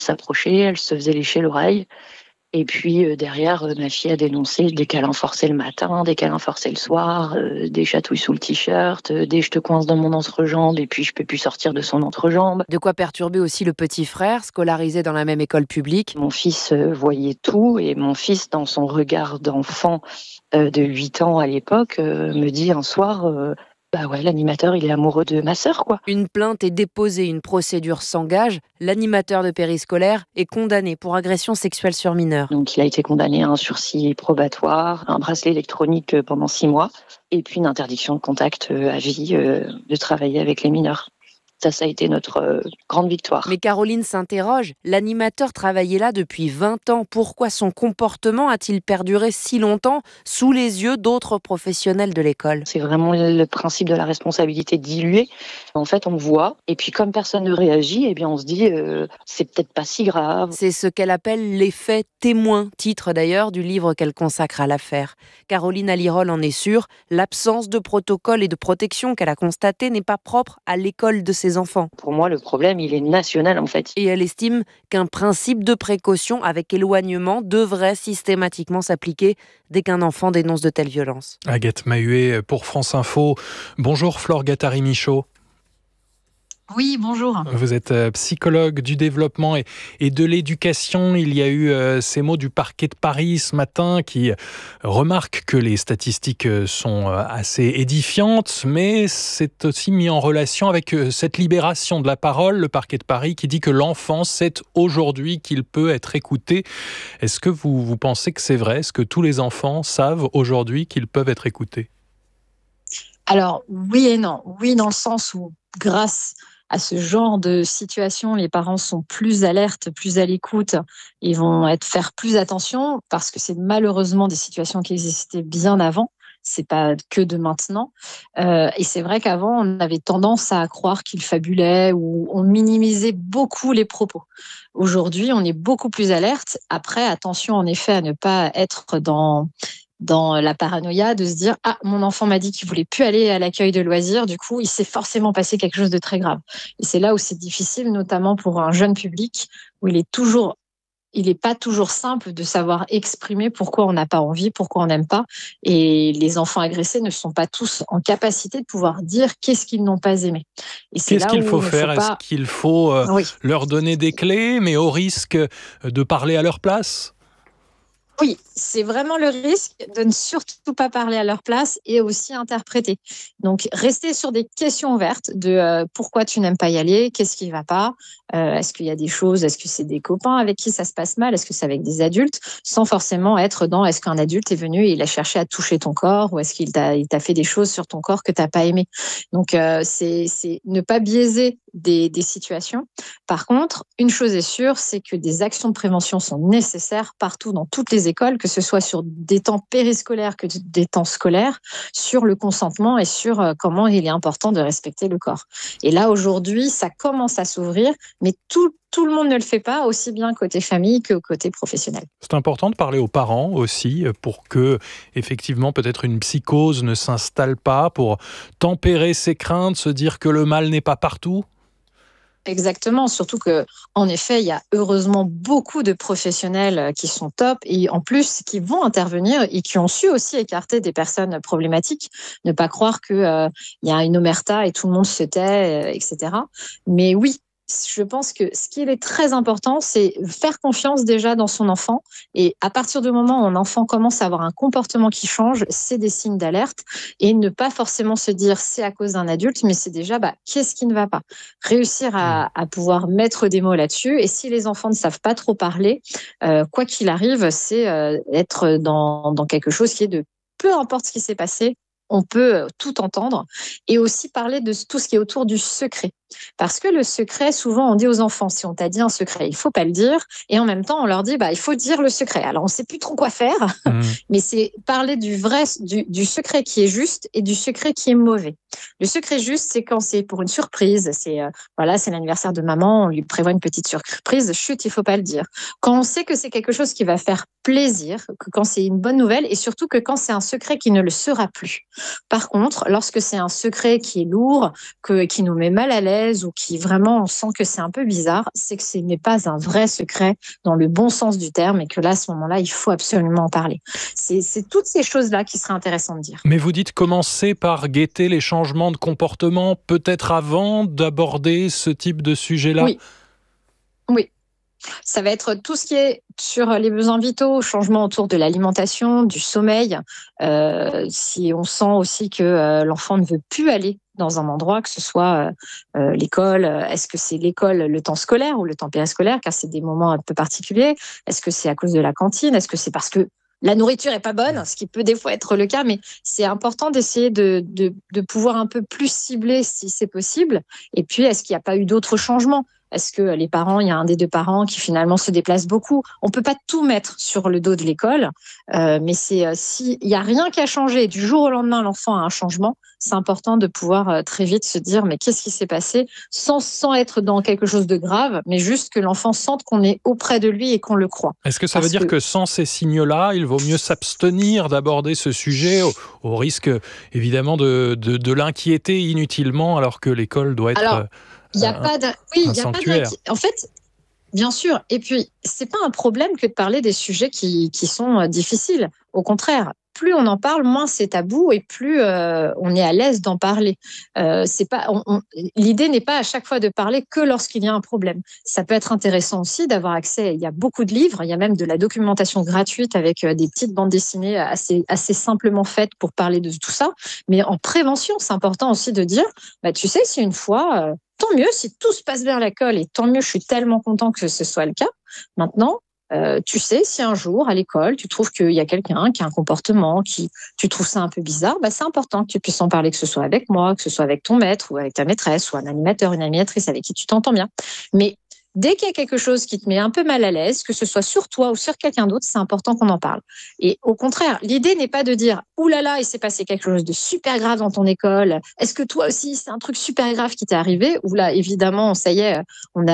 s'approchait, elle se faisait lécher l'oreille. Et puis derrière, ma fille a dénoncé des câlins forcés le matin, des câlins forcés le soir, des chatouilles sous le t-shirt, des je te coince dans mon entrejambe et puis je peux plus sortir de son entrejambe. De quoi perturber aussi le petit frère, scolarisé dans la même école publique. Mon fils voyait tout et mon fils, dans son regard d'enfant de 8 ans à l'époque, me dit un soir bah ouais, l'animateur il est amoureux de ma sœur quoi. Une plainte est déposée, une procédure s'engage. L'animateur de périscolaire est condamné pour agression sexuelle sur mineur. Donc il a été condamné à un sursis probatoire, un bracelet électronique pendant 6 mois et puis une interdiction de contact à vie de travailler avec les mineurs. Ça a été notre grande victoire. Mais Caroline s'interroge, l'animateur travaillait là depuis 20 ans. Pourquoi son comportement a-t-il perduré si longtemps sous les yeux d'autres professionnels de l'école ? C'est vraiment le principe de la responsabilité diluée. En fait, on voit, et puis comme personne ne réagit, eh bien on se dit c'est peut-être pas si grave. C'est ce qu'elle appelle l'effet témoin, titre d'ailleurs du livre qu'elle consacre à l'affaire. Caroline Alirol en est sûre, l'absence de protocole et de protection qu'elle a constaté n'est pas propre à l'école de ses enfants. Pour moi, le problème, il est national en fait. Et elle estime qu'un principe de précaution avec éloignement devrait systématiquement s'appliquer dès qu'un enfant dénonce de telles violences. Agathe Mahuet pour France Info. Bonjour Flore Gattari-Michaud. Oui, bonjour. Vous êtes psychologue du développement et de l'éducation. Il y a eu ces mots du parquet de Paris ce matin qui remarque que les statistiques sont assez édifiantes, mais c'est aussi mis en relation avec cette libération de la parole, le parquet de Paris qui dit que l'enfant sait aujourd'hui qu'il peut être écouté. Est-ce que vous pensez que c'est vrai ? Est-ce que tous les enfants savent aujourd'hui qu'ils peuvent être écoutés ? Alors, oui et non. Oui, dans le sens où, grâce à ce genre de situation, les parents sont plus alertes, plus à l'écoute. Ils vont faire plus attention parce que c'est malheureusement des situations qui existaient bien avant. C'est pas que de maintenant. Et c'est vrai qu'avant, on avait tendance à croire qu'ils fabulaient ou on minimisait beaucoup les propos. Aujourd'hui, on est beaucoup plus alerte. Après, attention en effet à ne pas être dans la paranoïa de se dire « Ah, mon enfant m'a dit qu'il voulait plus aller à l'accueil de loisirs, du coup, il s'est forcément passé quelque chose de très grave. » Et c'est là où c'est difficile, notamment pour un jeune public, où il n'est pas toujours simple de savoir exprimer pourquoi on n'a pas envie, pourquoi on n'aime pas. Et les enfants agressés ne sont pas tous en capacité de pouvoir dire qu'est-ce qu'ils n'ont pas aimé. Et c'est Qu'est-ce là qu'il où faut il ne faire ? faut pas... Est-ce qu'il faut Oui. leur donner des clés, mais au risque de parler à leur place ? Oui, c'est vraiment le risque de ne surtout pas parler à leur place et aussi interpréter. Donc, rester sur des questions ouvertes de pourquoi tu n'aimes pas y aller, qu'est-ce qui ne va pas, est-ce qu'il y a des choses, est-ce que c'est des copains avec qui ça se passe mal, est-ce que c'est avec des adultes, sans forcément être dans est-ce qu'un adulte est venu et il a cherché à toucher ton corps ou est-ce qu'il t'a fait des choses sur ton corps que tu n'as pas aimé. Donc, c'est ne pas biaiser des situations. Par contre, une chose est sûre, c'est que des actions de prévention sont nécessaires partout dans toutes les écoles, que ce soit sur des temps périscolaires que des temps scolaires, sur le consentement et sur comment il est important de respecter le corps. Et là, aujourd'hui, ça commence à s'ouvrir, mais tout le monde ne le fait pas, aussi bien côté famille que côté professionnel. C'est important de parler aux parents aussi pour que, effectivement, peut-être une psychose ne s'installe pas, pour tempérer ses craintes, se dire que le mal n'est pas partout. Exactement, surtout que, en effet, il y a heureusement beaucoup de professionnels qui sont top et en plus qui vont intervenir et qui ont su aussi écarter des personnes problématiques. Ne pas croire que il y a une omerta et tout le monde se tait, etc. Mais oui, je pense que ce qui est très important, c'est faire confiance déjà dans son enfant. Et à partir du moment où un enfant commence à avoir un comportement qui change, c'est des signes d'alerte. Et ne pas forcément se dire c'est à cause d'un adulte, mais c'est déjà qu'est-ce qui ne va pas. Réussir à pouvoir mettre des mots là-dessus. Et si les enfants ne savent pas trop parler, quoi qu'il arrive, c'est être dans quelque chose qui est de peu importe ce qui s'est passé, on peut tout entendre et aussi parler de tout ce qui est autour du secret. Parce que le secret, souvent, on dit aux enfants, si on t'a dit un secret, il faut pas le dire. Et en même temps, on leur dit, il faut dire le secret. Alors, on sait plus trop quoi faire, mais c'est parler du vrai, du secret qui est juste et du secret qui est mauvais. Le secret juste, c'est quand c'est pour une surprise. C'est c'est l'anniversaire de maman, on lui prévoit une petite surprise. Chut, il faut pas le dire. Quand on sait que c'est quelque chose qui va faire plaisir, que quand c'est une bonne nouvelle et surtout que quand c'est un secret qui ne le sera plus. Par contre, lorsque c'est un secret qui est lourd, qui nous met mal à l'aise ou qui vraiment on sent que c'est un peu bizarre, c'est que ce n'est pas un vrai secret dans le bon sens du terme et que là, à ce moment-là, il faut absolument en parler. C'est toutes ces choses-là qui seraient intéressantes de dire. Mais vous dites commencer par guetter les changements de comportement, peut-être avant d'aborder ce type de sujet-là. Oui. Ça va être tout ce qui est sur les besoins vitaux, changement autour de l'alimentation, du sommeil. Si on sent aussi que l'enfant ne veut plus aller dans un endroit, que ce soit l'école, est-ce que c'est l'école, le temps scolaire ou le temps périscolaire, car c'est des moments un peu particuliers. Est-ce que c'est à cause de la cantine? Est-ce que c'est parce que la nourriture est pas bonne, ce qui peut des fois être le cas, mais c'est important d'essayer de pouvoir un peu plus cibler si c'est possible. Et puis, est-ce qu'il n'y a pas eu d'autres changements? Est-ce que les parents, il y a un des deux parents qui finalement se déplace beaucoup? On peut pas tout mettre sur le dos de l'école, mais s'il y a rien qui a changé, du jour au lendemain, l'enfant a un changement, c'est important de pouvoir très vite se dire mais qu'est-ce qui s'est passé, sans être dans quelque chose de grave, mais juste que l'enfant sente qu'on est auprès de lui et qu'on le croit. Est-ce que ça veut dire que sans ces signaux-là, il vaut mieux s'abstenir d'aborder ce sujet au risque évidemment de l'inquiéter inutilement alors que l'école doit être il n'y a pas un sanctuaire. En fait, bien sûr. Et puis, c'est pas un problème que de parler des sujets qui sont difficiles. Au contraire, plus on en parle, moins c'est tabou et plus on est à l'aise d'en parler. L'idée n'est pas à chaque fois de parler que lorsqu'il y a un problème. Ça peut être intéressant aussi d'avoir accès. Il y a beaucoup de livres, il y a même de la documentation gratuite avec des petites bandes dessinées assez simplement faites pour parler de tout ça. Mais en prévention, c'est important aussi de dire, tu sais, si une fois... tant mieux si tout se passe bien à l'école et tant mieux, je suis tellement content que ce soit le cas. Maintenant, tu sais, si un jour à l'école, tu trouves qu'il y a quelqu'un qui a un comportement, tu trouves ça un peu bizarre, c'est important que tu puisses en parler, que ce soit avec moi, que ce soit avec ton maître ou avec ta maîtresse ou un animateur, une animatrice avec qui tu t'entends bien. Mais dès qu'il y a quelque chose qui te met un peu mal à l'aise, que ce soit sur toi ou sur quelqu'un d'autre, c'est important qu'on en parle. Et au contraire, l'idée n'est pas de dire « Ouh là là, il s'est passé quelque chose de super grave dans ton école. Est-ce que toi aussi, c'est un truc super grave qui t'est arrivé ?» Ou là, évidemment, ça y est,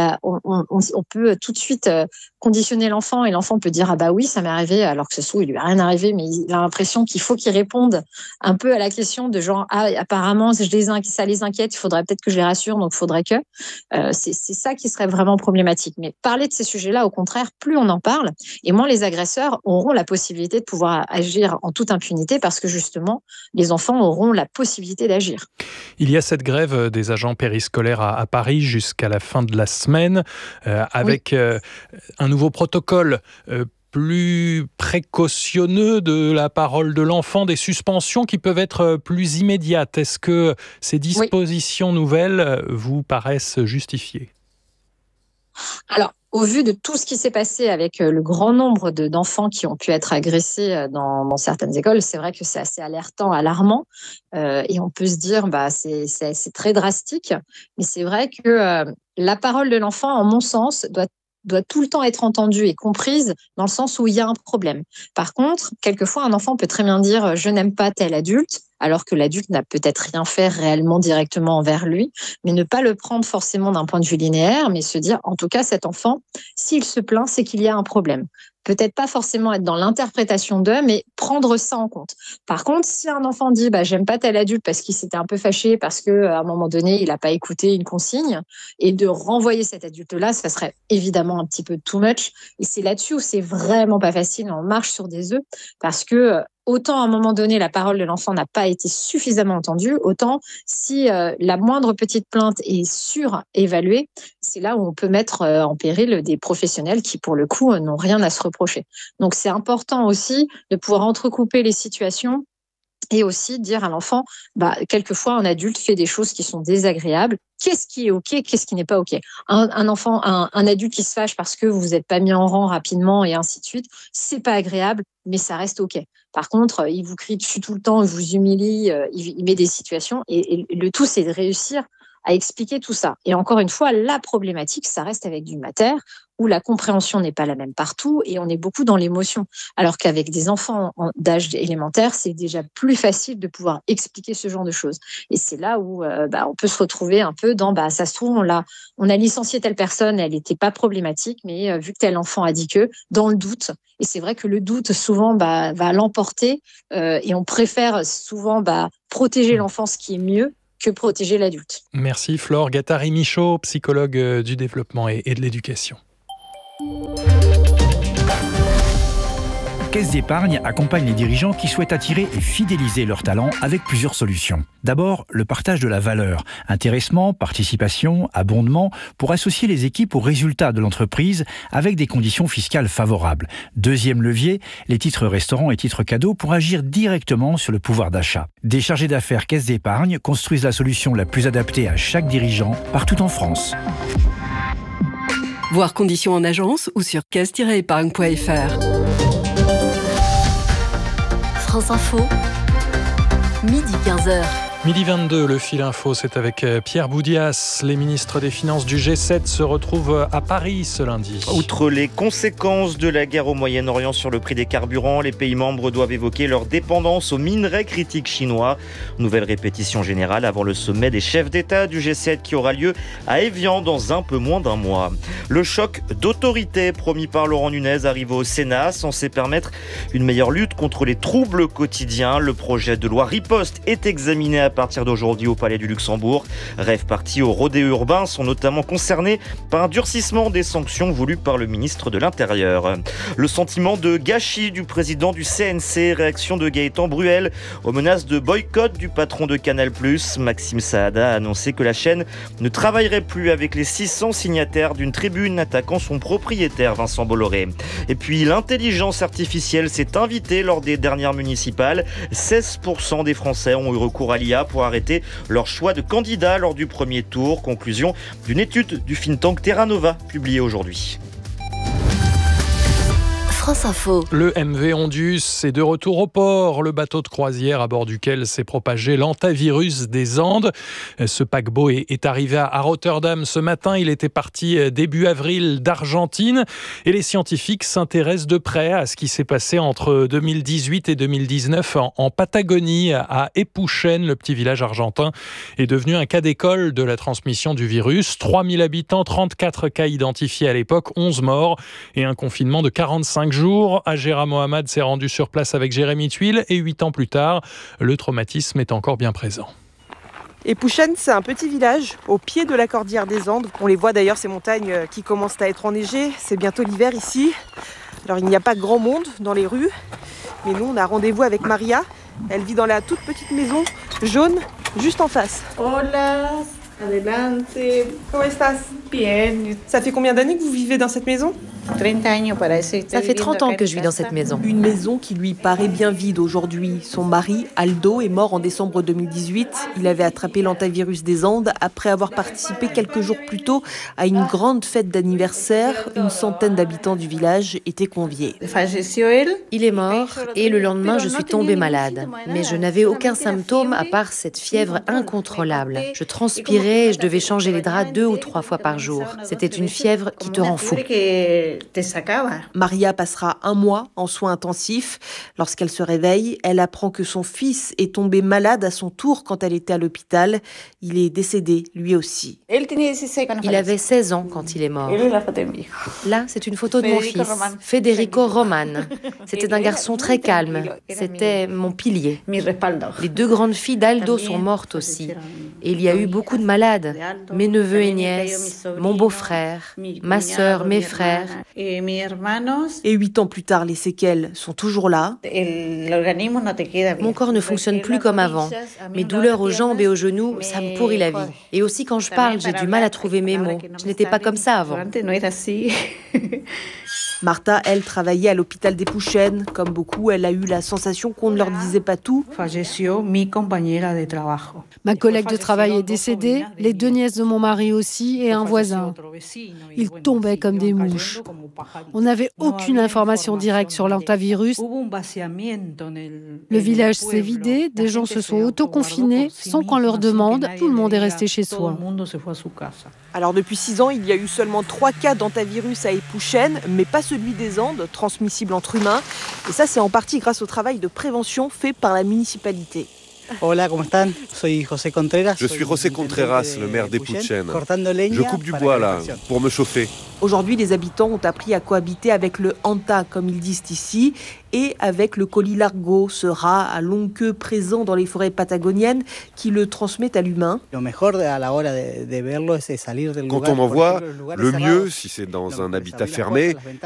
on peut tout de suite conditionner l'enfant et l'enfant peut dire « Ah bah oui, ça m'est arrivé », alors que ce soit, il lui a rien arrivé, mais il a l'impression qu'il faut qu'il réponde un peu à la question de genre « Ah, apparemment, ça les inquiète, il faudrait peut-être que je les rassure, donc il faudrait que… » C'est ça qui serait vraiment problématique. Mais parler de ces sujets-là, au contraire, plus on en parle, et moins les agresseurs auront la possibilité de pouvoir agir en toute impunité parce que justement, les enfants auront la possibilité d'agir. Il y a cette grève des agents périscolaires à Paris jusqu'à la fin de la semaine, avec un nouveau protocole plus précautionneux de la parole de l'enfant, des suspensions qui peuvent être plus immédiates. Est-ce que ces dispositions nouvelles vous paraissent justifiées ? Alors, au vu de tout ce qui s'est passé avec le grand nombre d'enfants qui ont pu être agressés dans certaines écoles, c'est vrai que c'est assez alarmant. Et on peut se dire, c'est très drastique. Mais c'est vrai que la parole de l'enfant, en mon sens, doit tout le temps être entendue et comprise dans le sens où il y a un problème. Par contre, quelquefois, un enfant peut très bien dire « je n'aime pas tel adulte », alors que l'adulte n'a peut-être rien fait réellement directement envers lui, mais ne pas le prendre forcément d'un point de vue linéaire, mais se dire, en tout cas, cet enfant, s'il se plaint, c'est qu'il y a un problème. Peut-être pas forcément être dans l'interprétation d'eux, mais prendre ça en compte. Par contre, si un enfant dit j'aime pas tel adulte parce qu'il s'était un peu fâché, parce qu'à un moment donné, il n'a pas écouté une consigne, et de renvoyer cet adulte-là, ça serait évidemment un petit peu too much. Et c'est là-dessus où c'est vraiment pas facile, on marche sur des œufs, parce que autant à un moment donné, la parole de l'enfant n'a pas été suffisamment entendue, autant si la moindre petite plainte est surévaluée, c'est là où on peut mettre en péril des professionnels qui, pour le coup, n'ont rien à se reprocher. Donc, c'est important aussi de pouvoir entrecouper les situations et aussi dire à l'enfant, quelquefois, un adulte fait des choses qui sont désagréables. Qu'est-ce qui est OK, qu'est-ce qui n'est pas OK? Un enfant, un adulte qui se fâche parce que vous n'êtes pas mis en rang rapidement et ainsi de suite, c'est pas agréable, mais ça reste OK. Par contre, il vous crie dessus tout le temps, il vous humilie, il met des situations et le tout, c'est de réussir à expliquer tout ça. Et encore une fois, la problématique, ça reste avec du mater, où la compréhension n'est pas la même partout et on est beaucoup dans l'émotion. Alors qu'avec des enfants d'âge élémentaire, c'est déjà plus facile de pouvoir expliquer ce genre de choses. Et c'est là où on peut se retrouver un peu dans, ça se trouve, on a licencié telle personne, elle n'était pas problématique, mais vu que tel enfant a dit que, dans le doute, et c'est vrai que le doute souvent va l'emporter et on préfère souvent protéger l'enfant, ce qui est mieux, que protéger l'adulte. Merci Flore Gattari-Michaud, psychologue du développement et de l'éducation. Caisse d'épargne accompagne les dirigeants qui souhaitent attirer et fidéliser leurs talents avec plusieurs solutions. D'abord, le partage de la valeur, intéressement, participation, abondement, pour associer les équipes aux résultats de l'entreprise avec des conditions fiscales favorables. Deuxième levier, les titres restaurants et titres cadeaux pour agir directement sur le pouvoir d'achat. Des chargés d'affaires Caisse d'épargne construisent la solution la plus adaptée à chaque dirigeant partout en France. Voir conditions en agence ou sur caisse-épargne.fr. France Info, midi 15h. Midi 22, le fil info, c'est avec Pierre Boudias. Les ministres des Finances du G7 se retrouvent à Paris ce lundi. Outre les conséquences de la guerre au Moyen-Orient sur le prix des carburants, les pays membres doivent évoquer leur dépendance aux minerais critiques chinois. Nouvelle répétition générale avant le sommet des chefs d'État du G7 qui aura lieu à Évian dans un peu moins d'un mois. Le choc d'autorité promis par Laurent Nunez arrive au Sénat, censé permettre une meilleure lutte contre les troubles quotidiens. Le projet de loi Riposte est examiné à partir d'aujourd'hui au Palais du Luxembourg. Rêves partis au rodéo urbain sont notamment concernés par un durcissement des sanctions voulues par le ministre de l'Intérieur. Le sentiment de gâchis du président du CNC, réaction de Gaëtan Bruel aux menaces de boycott du patron de Canal+. Maxime Saada a annoncé que la chaîne ne travaillerait plus avec les 600 signataires d'une tribune attaquant son propriétaire Vincent Bolloré. Et puis l'intelligence artificielle s'est invitée lors des dernières municipales. 16% des Français ont eu recours à l'IA pour arrêter leur choix de candidat lors du premier tour. Conclusion d'une étude du think tank Terra Nova publiée aujourd'hui. France Info. Le MV Ondus est de retour au port. Le bateau de croisière à bord duquel s'est propagé l'hantavirus des Andes. Ce paquebot est arrivé à Rotterdam ce matin. Il était parti début avril d'Argentine. Et les scientifiques s'intéressent de près à ce qui s'est passé entre 2018 et 2019 en Patagonie, à Epouchen. Le petit village argentin est devenu un cas d'école de la transmission du virus. 3000 habitants, 34 cas identifiés à l'époque, 11 morts et un confinement de 45 jours. Agera Mohamed s'est rendu sur place avec Jérémy Tuile et 8 ans plus tard, le traumatisme est encore bien présent. Epouchen, c'est un petit village au pied de la cordillère des Andes. On les voit d'ailleurs, ces montagnes qui commencent à être enneigées. C'est bientôt l'hiver ici. Alors il n'y a pas grand monde dans les rues, mais nous on a rendez-vous avec Maria. Elle vit dans la toute petite maison jaune juste en face. Hola, adelante. Comment estás? Bien. Ça fait combien d'années que vous vivez dans cette maison? Ça fait 30 ans que je vis dans cette maison. Une maison qui lui paraît bien vide aujourd'hui. Son mari, Aldo, est mort en décembre 2018. Il avait attrapé l'hantavirus des Andes après avoir participé quelques jours plus tôt à une grande fête d'anniversaire. Une centaine d'habitants du village étaient conviés. Il est mort et le lendemain, je suis tombée malade. Mais je n'avais aucun symptôme à part cette fièvre incontrôlable. Je transpirais et je devais changer les draps 2 ou 3 fois par jour. C'était une fièvre qui te rend fou. Maria passera 1 mois en soins intensifs. Lorsqu'elle se réveille, elle apprend que son fils est tombé malade à son tour quand elle était à l'hôpital. Il est décédé, lui aussi. Il avait 16 ans quand il est mort. Là, c'est une photo de mon fils, Federico Roman. C'était un garçon très calme. C'était mon pilier. Les 2 grandes filles d'Aldo sont mortes aussi. Et il y a eu beaucoup de malades. Mes neveux et nièces, mon beau-frère, ma sœur, mes frères. Et 8 ans plus tard, les séquelles sont toujours là. Mon corps ne fonctionne plus comme avant. Mes douleurs aux jambes et aux genoux, ça me pourrit la vie. Et aussi quand je parle, j'ai du mal à trouver mes mots. Je n'étais pas comme ça avant. Martha, elle, travaillait à l'hôpital des Pouchennes. Comme beaucoup, elle a eu la sensation qu'on ne leur disait pas tout. Ma collègue de travail est décédée, les 2 nièces de mon mari aussi et un voisin. Ils tombaient comme des mouches. On n'avait aucune information directe sur l'hantavirus. Le village s'est vidé, des gens se sont autoconfinés sans qu'on leur demande, tout le monde est resté chez soi. Alors depuis 6 ans, il y a eu seulement 3 cas d'hantavirus à Ipouchen, mais pas celui des Andes, transmissible entre humains. Et ça, c'est en partie grâce au travail de prévention fait par la municipalité. Hola, ¿cómo están? Je suis José Contreras, le maire d'Ipouchen. Je coupe du bois là, pour me chauffer. Aujourd'hui, les habitants ont appris à cohabiter avec le hanta, comme ils disent ici, et avec le colilargo, ce rat à longue queue présent dans les forêts patagoniennes qui le transmet à l'humain. Quand on en voit, le mieux, si c'est dans un habitat fermé,